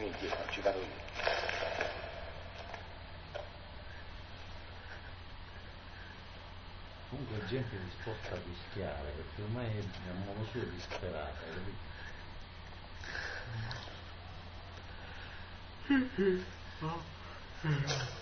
torni indietro, ci vado io. Comunque la gente è disposta a rischiare, perché ormai è a modo suo disperata, capito?